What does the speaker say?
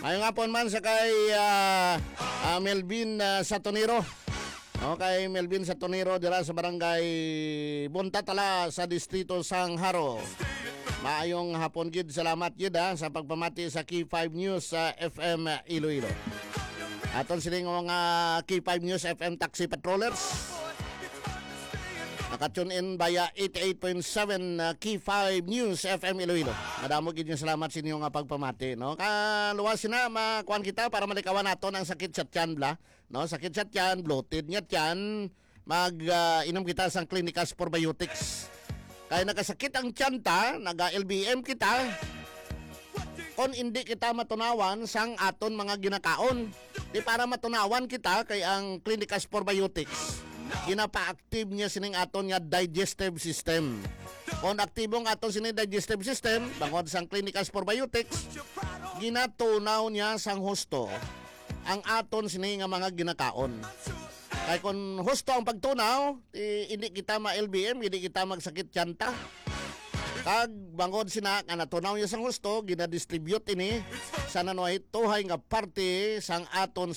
Ayun nga po man sa kay Melvin Satonero. O kay Melvin Satonero dira sa barangay Buntatala sa distrito Sangharo. Maayong hapon gid, salamat gid sa pagpamati sa Key 5 News sa FM Iloilo. Aton sining mga Key 5 News FM taxi patrollers. Naka-tune in via 88.7 Key 5 News FM Iloilo. Madamo gid yung salamat sa inyo nga pagpamati, no. Kaluwas na makuan kita para malikawan naton ang sakit sa tiyan bla, no. Sakit sa tiyan, bloated nga tiyan, inom kita sang Clinicas Probiotics. Kaya nakasakit ang tiyan ta, naga-LBM kita. Kung hindi kita matunawan sang aton mga ginakaon, di para matunawan kita kay ang Clinicas Probiotics. Ginapa-active niya sining aton nga digestive system. Kung aktibong aton sining digestive system, bangod sang Clinicas Probiotics, ginatunaw niya sang husto ang aton sining nga mga ginakaon. Kaya kung husto ang pagtunaw, hindi kita ma-LBM, hindi kita magsakit tiyanta. Kag bangod sina nga natunaw niya sang husto, ginadistribute ini sa nanoy tuhay nga parte sang aton